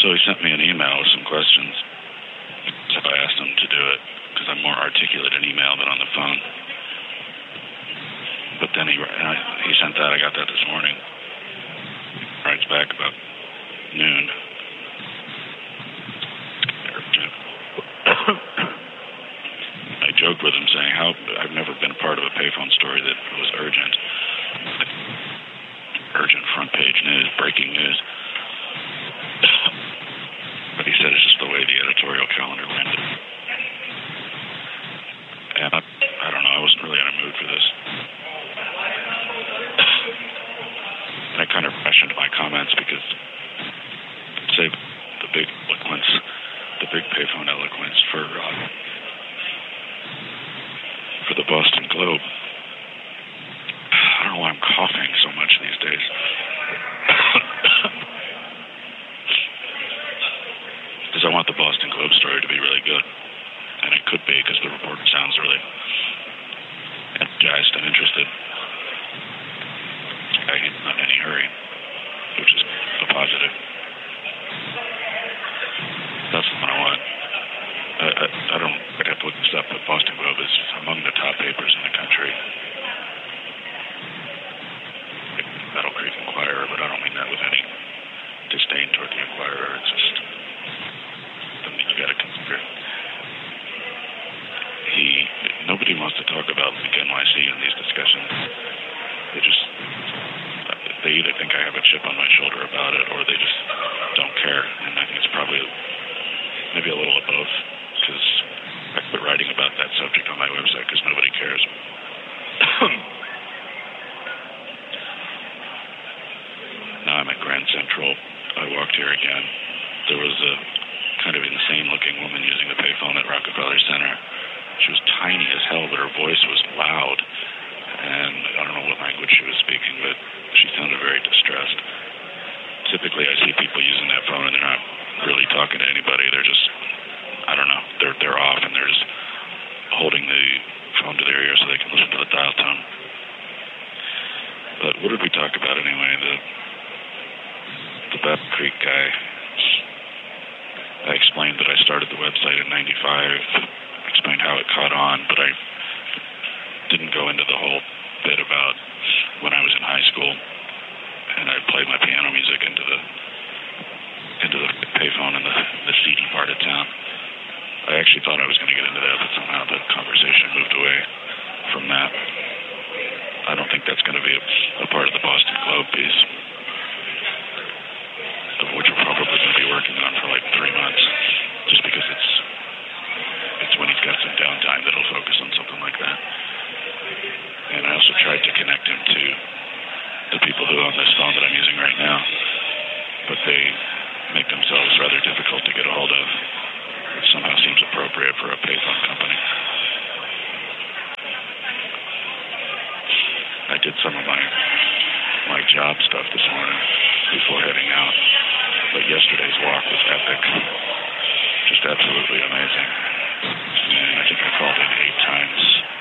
So he sent me an email with some questions. So I asked him to do it because I'm more articulate in email than on the phone. But then he sent that. I got that this morning. Writes back about noon. I joked with him saying how I've never been a part of a payphone story that was urgent. Urgent front page news, breaking news. But he said it's just the way the editorial calendar went. And I don't know, I wasn't really in a mood for this. And I kind of rationed my comments because I'd say the big eloquence, the big payphone eloquence for the Boston Globe. I don't know why I'm coughing so much these days. Because I want the Boston Globe story to be really good. And it could be because the reporter sounds really energized and interested. He's not in any hurry, which is a positive. That's the one I want. I'd have to look this up, but Boston Globe is among the top papers in the country. Battle Creek Inquirer, but I don't mean that with any disdain toward the Inquirer. It's just something you got to consider. Nobody wants to talk about the NYC in these discussions. They either think I have a chip on my shoulder about it, or they just don't care. And I think it's probably maybe a little of both, because I quit writing about that subject on my website because nobody cares. Now I'm at Grand Central. I walked here again. There was a kind of insane-looking woman using the payphone at Rockefeller Center. She was tiny as hell, but her voice was loud. And I don't know what language she was speaking, but she sounded very distressed. Typically, I see people using that phone, and they're not really talking to anybody. They're just, I don't know, they're off, and they're just holding the phone to their ear so they can listen to the dial tone. But what did we talk about anyway? The Battle Creek guy. I explained that I started the website in '95. Explained how it caught on, but I didn't go into the whole bit about when I was in high school and I played my piano music into the payphone in the seedy part of town. I actually thought I was going to get into that, but somehow the conversation moved away from that. I don't think that's going to be a part of the Boston Globe piece, of which we're probably going to be working on for like 3 months, just because it's when he's got some downtime that he'll focus on something like that. And I also tried to connect him to the people who own this phone that I'm using right now, but they make themselves rather difficult to get a hold of. It somehow seems appropriate for a payphone company. I did some of my job stuff this morning before heading out, but yesterday's walk was epic. Just absolutely amazing. And I think I called in 8 times.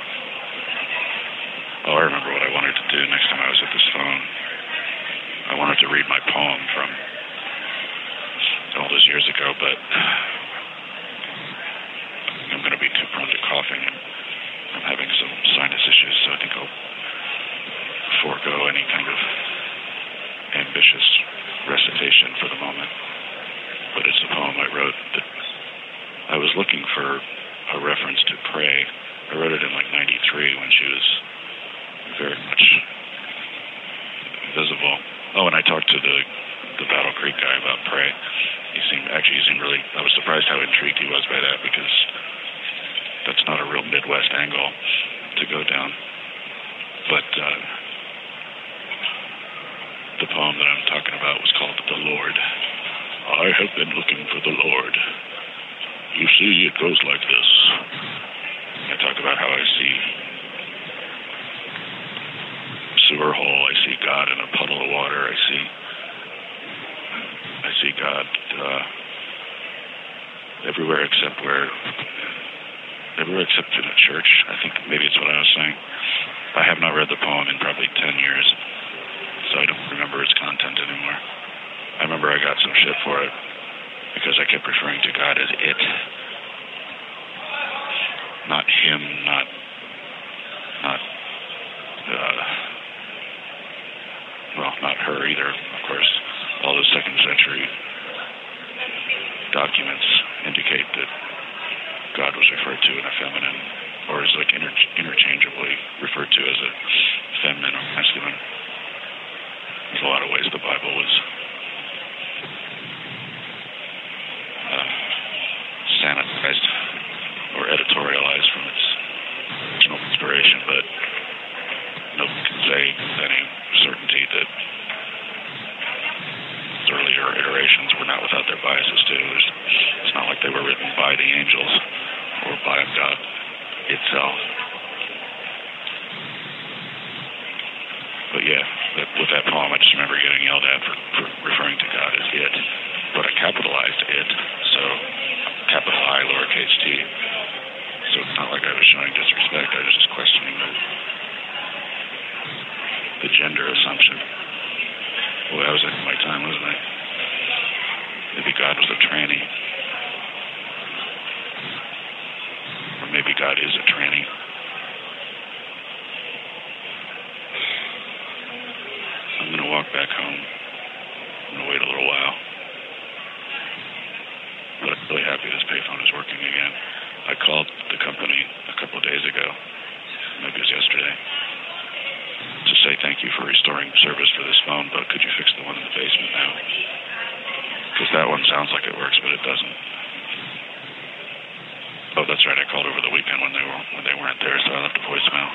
Oh, I remember what I wanted to do next time I was at this phone. I wanted to read my poem from all those years ago, but I'm going to be too prone to coughing, and I'm having some sinus issues, so I think I'll forego any kind of ambitious recitation for the moment. But it's a poem I wrote that I was looking for a reference to Pray. I wrote it in like '93 when she was very much visible. Oh, and I talked to the Battle Creek guy about Pray. He seemed really, I was surprised how intrigued he was by that, because that's not a real Midwest angle to go down. But the poem that I'm talking about was called The Lord. I have been looking for the Lord. You see, it goes like this. I talk about how I see sewer hole. I see God in a puddle of water. I see God everywhere except in a church. I think maybe it's what I was saying. I have not read the poem in probably 10 years, so I don't remember its content anymore. I remember I got some shit for it, kept referring to God as it. Not him, not not her either, of course. All the second century documents indicate that God was referred to in a feminine, or is like interchangeably referred to as a feminine or masculine. There's a lot of ways the Bible was sanitized or editorialized from its original inspiration, but no one can say with any certainty that earlier iterations were not without their biases too. It's not like they were written by the angels or by God itself. But yeah, with that poem, I just remember getting yelled at for referring to God as it, but I capitalized it, so capital I, lowercase t. So it's not like I was showing disrespect. I was just questioning the gender assumption. Well, I was at my time, wasn't I? Maybe God was a tranny. Or maybe God is a tranny. I'm going to walk back home. I'm going to wait a little while. But I'm really happy this payphone is working again. I called the company a couple of days ago, maybe it was yesterday, to say thank you for restoring service for this phone, but could you fix the one in the basement now? Because that one sounds like it works, but it doesn't. Oh, that's right. I called over the weekend when they weren't there, so I left a voicemail.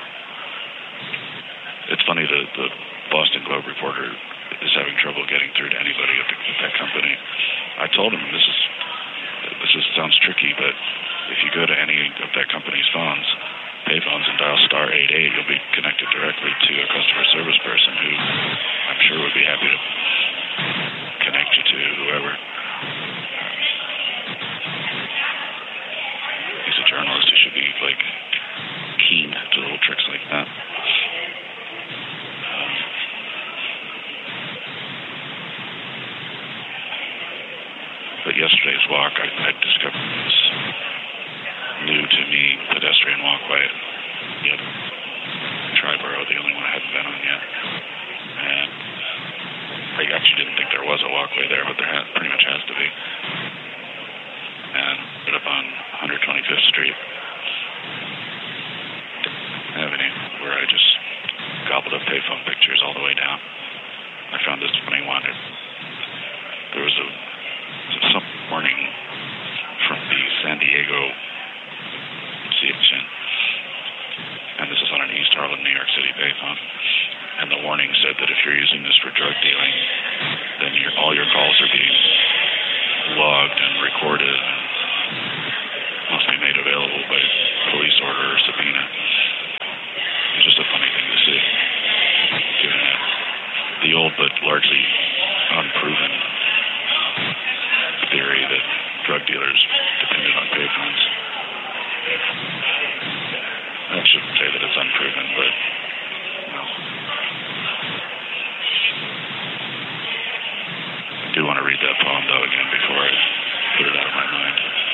It's funny, the Boston Globe reporter is having trouble getting through to anybody at that company. I told him this sounds tricky, but if you go to any of that company's phones, payphones, and dial *88, you'll be connected directly to a customer service person who I'm sure would be happy to connect you to whoever. He's a journalist. He should be keen to little tricks like that. But yesterday's walk, I discovered this new to me pedestrian walkway. Yep. Triborough, the only one I hadn't been on yet. And I actually didn't think there was a walkway there, but there pretty much has to be. And put up on 125th Street Avenue, where I just gobbled up payphone pictures all the way down. I found this funny one. There was some warning from the San Diego CHN, and this is on an East Harlem, New York City payphone. And the warning said that if you're using this for drug dealing, then all your calls are being logged and recorded and must be made available by police order or subpoena. It's just a funny thing to see, given that the old but largely unproven theory that drug dealers depended on payphones. I shouldn't say that it's unproven, but I do want to read that poem, though, again before I put it out of my mind.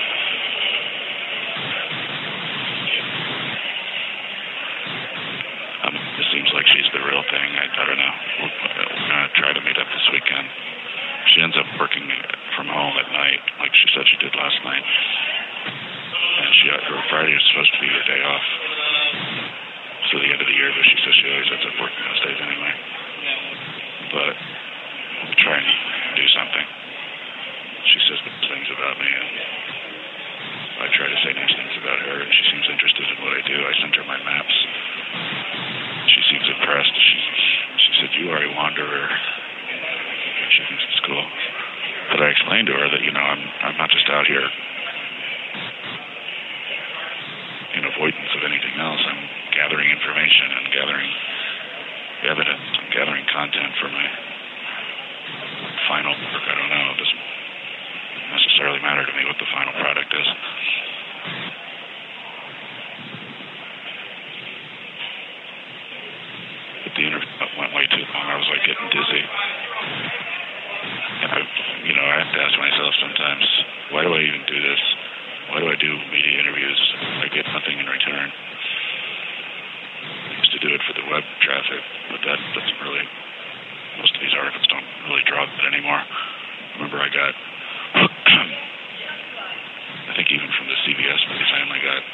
It seems like she's the real thing. I don't know. We're going to try to meet up this weekend. She ends up working from home at night, like she said she did last night. And her Friday is supposed to be her day off. So the end of the year, but she says she always ends up working those days anyway. But we'll try and do something. She says nice things about me, and I try to say nice things about her, and she seems interested in what I do. I sent her my maps. She seems impressed. She said, "You are a wanderer." She thinks it's cool. But I explained to her that, I'm not just out here in avoidance of anything else. I'm gathering information and gathering evidence and gathering content for my final work. I don't know. It doesn't necessarily matter to me what the final product is. But the interview went way too long. I was getting dizzy. And I have to ask myself sometimes, why do I even do this? Why do I do media interviews? I get nothing in return. I used to do it for the web traffic, but that doesn't really, most of these articles don't really draw that anymore. Remember I got, I think even from the CBS piece, I only got,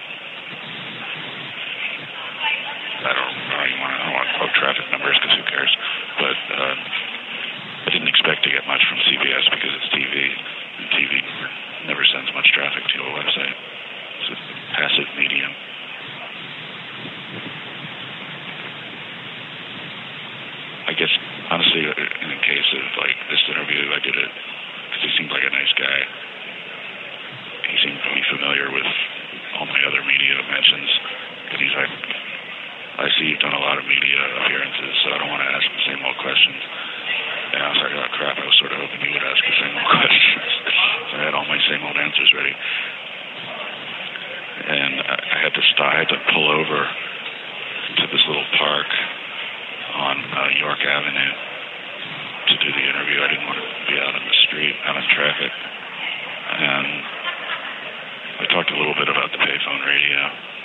I don't want to quote traffic numbers because who cares, but I didn't expect to get much from CBS because it's TV, and TV never sends much traffic to a website. It's a passive medium. I guess, honestly, in the case of like this interview, I did it because he seemed like a nice guy. He seemed to be familiar with all my other media mentions. And he's like, I see you've done a lot of media appearances, so I don't want to ask the same old questions. And I was like, oh crap, I was sort of hoping you would ask the same old questions. So I had all my same old answers ready. And I had to stop, I had to pull over to this little park on York Avenue to do the interview. I didn't want to be out on the street, out in traffic. And I talked a little bit about the payphone radio.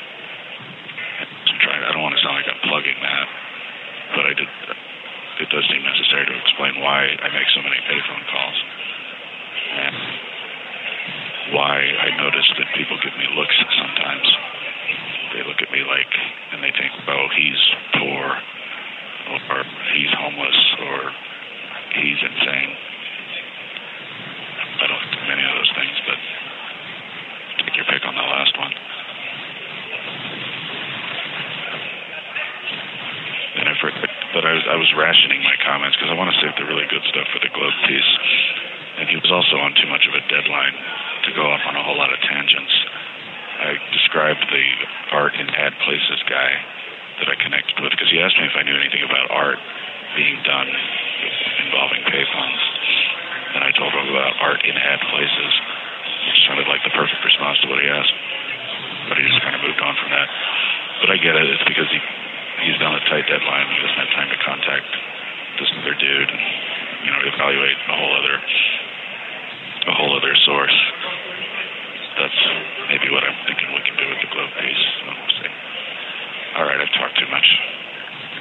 I don't want to sound like I'm plugging that, but it does seem necessary to explain why I make so many payphone calls and why I notice that people give me looks sometimes. They look at me like, and they think, oh, he's poor, or he's homeless, or he's insane. I don't do many of those things, but take your pick on the last one. But I was rationing my comments because I want to save the really good stuff for the Globe piece. And he was also on too much of a deadline to go off on a whole lot of tangents. I described the art in ad places guy that I connected with because he asked me if I knew anything about art being done involving payphones. And I told him about art in ad places, which sounded like the perfect response to what he asked. But he just kind of moved on from that. But I get it. It's because he's on a tight deadline. He doesn't have time to contact this other dude and, evaluate a whole other source. That's maybe what I'm thinking we can do with the Globe piece. So we'll see. All right, I've talked too much.